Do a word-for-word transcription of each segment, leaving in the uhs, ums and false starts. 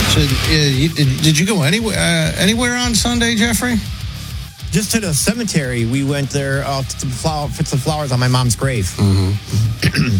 So, uh, you, did, did you go anywhere uh, anywhere on Sunday, Jeffrey? Just to the cemetery. We went there uh, to flower, put some flowers on my mom's grave. Mm-hmm.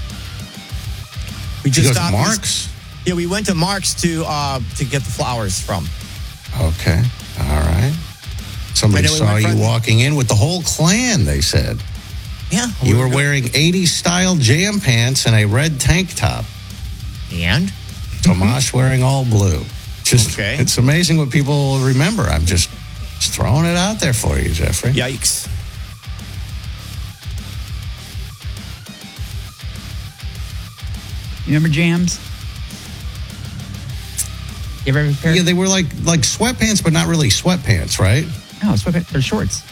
we just you go stopped. to Mark's? Yeah, we went to Mark's to uh, to get the flowers from. Okay, all right. Somebody saw you walking in with the whole clan, they said. Yeah. You were wearing eighties-style jam pants and a red tank top. And? Tomash wearing all blue. Just, okay. It's amazing what people remember. I'm just, just throwing it out there for you, Jeffrey. Yikes. You remember jams? You ever pair? Yeah, they were like like sweatpants, but not really sweatpants, right? No, sweatpants. They're shorts.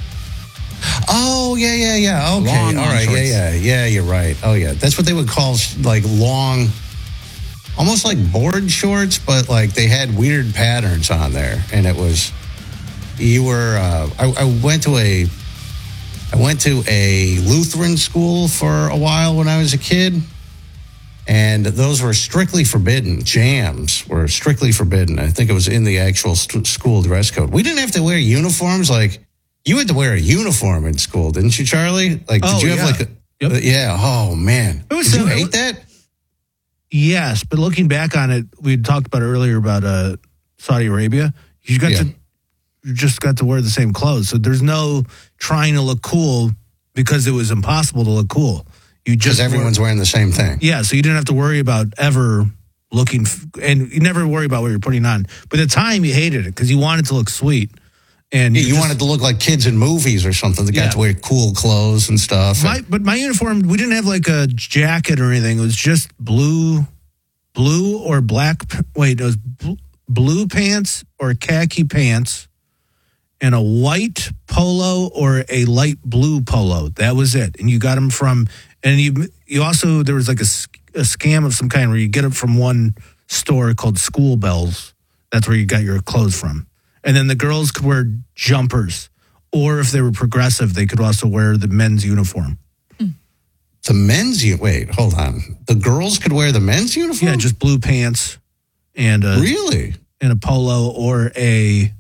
Oh, yeah, yeah, yeah. Okay, long, all long right. shorts. Yeah, yeah, yeah, you're right. Oh, yeah. That's what they would call like long, almost like board shorts, but like they had weird patterns on there. And it was, you were, uh, I, I went to a, I went to a Lutheran school for a while when I was a kid. And those were strictly forbidden. Jams were strictly forbidden. I think it was in the actual st- school dress code. We didn't have to wear uniforms. Like, you had to wear a uniform in school, didn't you, Charlie? Like, did oh, you have yeah. like a... Yep. Uh, yeah. Oh, man. It was did you so, hate that? Yes, but looking back on it, we talked about earlier about uh, Saudi Arabia. You got Yeah. to, you just got to wear the same clothes. So there's no trying to look cool because it was impossible to look cool. You just Because everyone's wore, wearing the same thing. yeah. So you didn't have to worry about ever looking, f- and you never worry about what you're putting on. But at the time, you hated it because you wanted to look sweet, and Yeah, you just, wanted to look like kids in movies or something. They got Yeah. to wear cool clothes and stuff. My, but my uniform, we didn't have like a jacket or anything. It was just blue, blue or black. Wait, it was bl- blue pants or khaki pants, and a white polo or a light blue polo. That was it. And you got them from, and you you also, there was like a, a scam of some kind where you get it from one store called School Bells. That's where you got your clothes from. And then the girls could wear jumpers. Or if they were progressive, they could also wear the men's uniform. The men's... U- Wait, hold on. The girls could wear the men's uniform? Yeah, just blue pants and a, Really? and a polo or a...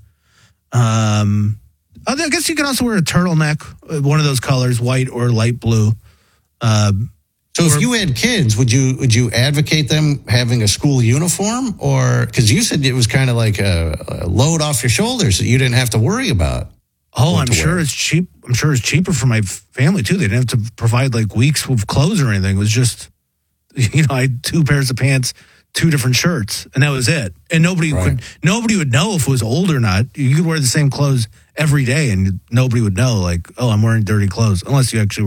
Um, I guess you could also wear a turtleneck, uh, one of those colors, white or light blue. Um, So or- if you had kids, would you would you advocate them having a school uniform? Or... Because you said it was kind of like a, a load off your shoulders that you didn't have to worry about. Oh, what I'm to sure wear. it's cheap. I'm sure it's cheaper for my family too. They didn't have to provide like weeks of clothes or anything. It was just, you know, I had two pairs of pants, two different shirts, and that was it. And nobody Right. could, nobody would know if it was old or not. You could wear the same clothes every day, and nobody would know. Like, oh, I'm wearing dirty clothes, unless you actually